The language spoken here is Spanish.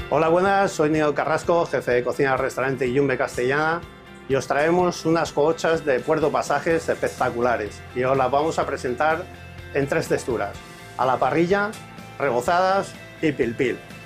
Hola, buenas, soy Nino Carrasco, jefe de cocina del restaurante Yumbe Castellana, y os traemos unas cohochas de Puerto Pasajes espectaculares y os las vamos a presentar en 3 texturas: a la parrilla, rebozadas y pil pil.